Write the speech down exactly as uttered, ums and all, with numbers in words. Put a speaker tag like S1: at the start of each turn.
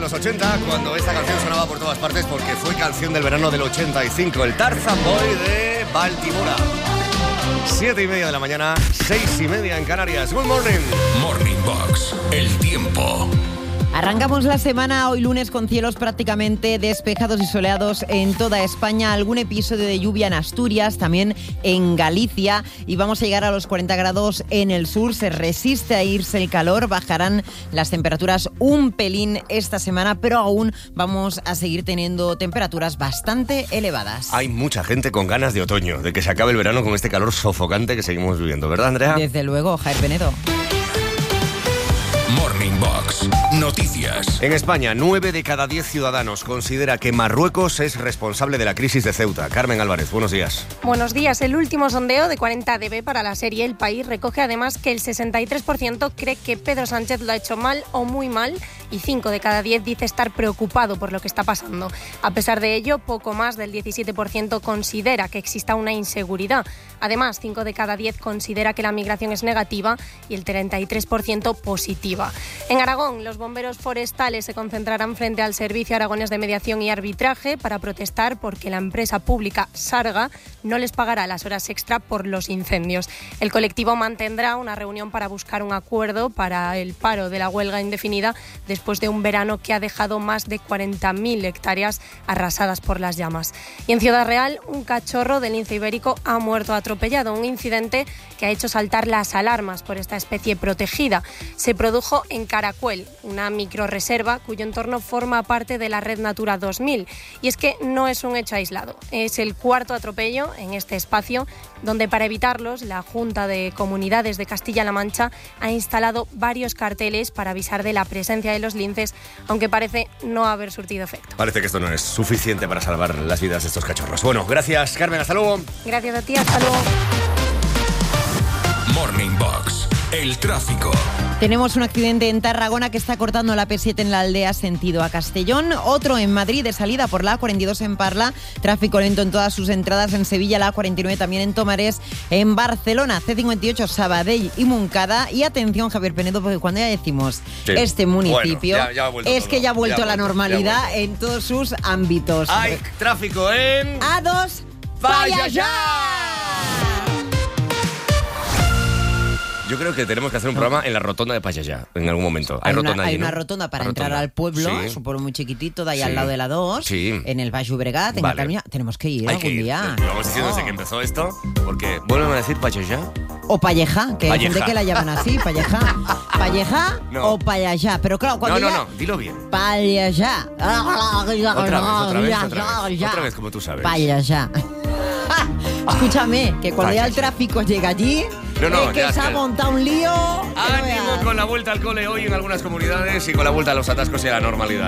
S1: los ochenta, cuando esta canción sonaba por todas partes porque fue canción del verano del ochenta y cinco, el Tarzan Boy de Baltimora. Siete y media de la mañana, seis y media en Canarias. Good morning.
S2: Morning Box, el tiempo.
S3: Arrancamos la semana hoy lunes con cielos prácticamente despejados y soleados en toda España, algún episodio de lluvia en Asturias, también en Galicia, y vamos a llegar a los cuarenta grados en el sur. Se resiste a irse el calor, bajarán las temperaturas un pelín esta semana, pero aún vamos a seguir teniendo temperaturas bastante elevadas.
S1: Hay mucha gente con ganas de otoño, de que se acabe el verano con este calor sofocante que seguimos viviendo, ¿verdad, Andrea?
S3: Desde luego, Jair Penedo.
S2: Morning Box, noticias.
S1: En España, nueve de cada diez ciudadanos considera que Marruecos es responsable de la crisis de Ceuta. Carmen Álvarez, buenos días.
S4: Buenos días. El último sondeo de cuarenta D B para la serie El País recoge además que el sesenta y tres por ciento cree que Pedro Sánchez lo ha hecho mal o muy mal y cinco de cada diez dice estar preocupado por lo que está pasando. A pesar de ello, poco más del diecisiete por ciento considera que exista una inseguridad. Además, cinco de cada diez considera que la migración es negativa y el treinta y tres por ciento positiva. En Aragón, los bomberos forestales se concentrarán frente al Servicio Aragonés de Mediación y Arbitraje para protestar porque la empresa pública Sarga no les pagará las horas extra por los incendios. El colectivo mantendrá una reunión para buscar un acuerdo para el paro de la huelga indefinida después de un verano que ha dejado más de cuarenta mil hectáreas arrasadas por las llamas. Y en Ciudad Real, un cachorro del lince ibérico ha muerto atropellado, un incidente que ha hecho saltar las alarmas por esta especie protegida. Se produjo en Caracuel, una microrreserva cuyo entorno forma parte de la Red Natura dos mil. Y es que no es un hecho aislado, es el cuarto atropello en este espacio, donde para evitarlos la Junta de Comunidades de Castilla-La Mancha ha instalado varios carteles para avisar de la presencia de los linces, aunque parece no haber surtido efecto.
S1: Parece que esto no es suficiente para salvar las vidas de estos cachorros. Bueno, gracias, Carmen, hasta luego.
S4: Gracias a ti, hasta luego.
S2: Morning Box, el tráfico.
S3: Tenemos un accidente en Tarragona que está cortando la P siete en la Aldea sentido a Castellón, otro en Madrid de salida por la A cuarenta y dos en Parla, tráfico lento en todas sus entradas en Sevilla, la A cuarenta y nueve también en Tomares, en Barcelona, C cincuenta y ocho, Sabadell y Moncada. Y atención, Javier Penedo, porque cuando ya decimos sí. este municipio,
S1: bueno, ya, ya
S3: es
S1: todo.
S3: que ya ha vuelto
S1: ya
S3: a la
S1: vuelto,
S3: normalidad en todos sus ámbitos.
S1: Hay tráfico en...
S3: A dos,
S1: ¡vaya
S3: ¡vaya ya!
S1: Yo creo que tenemos que hacer un programa en la rotonda de Payallá, en algún momento.
S3: Hay,
S1: hay,
S3: una,
S1: rotonda
S3: hay
S1: allí,
S3: una
S1: ¿no?
S3: rotonda para
S1: la
S3: entrar
S1: rotonda.
S3: al pueblo,
S1: Sí.
S3: es un pueblo muy chiquitito, de ahí
S1: Sí.
S3: al lado de la dos,
S1: Sí.
S3: en el Baix Llobregat, en
S1: Vale.
S3: Cataluña. Tenemos que ir
S1: Hay
S3: algún
S1: que ir.
S3: día.
S1: Lo vamos diciendo desde que empezó esto, porque vuelven a decir Payallá.
S3: O Palleja, que hay
S1: Palleja.
S3: gente que la llaman así, Palleja. Palleja
S1: No.
S3: o Payallá. Pero claro, cuando
S1: No, no,
S3: ya...
S1: no, dilo bien.
S3: Payallá.
S1: Otra vez, otra vez, otra vez. Otra vez, como tú sabes.
S3: Payallá. Escúchame, que cuando ya el
S1: Payallá.
S3: tráfico llega allí,
S1: No, no,
S3: es que
S1: ya
S3: se ha
S1: está.
S3: montado un lío. que no
S1: Ánimo
S3: veas.
S1: con la vuelta al cole hoy en algunas comunidades y con la vuelta a los atascos y a la normalidad.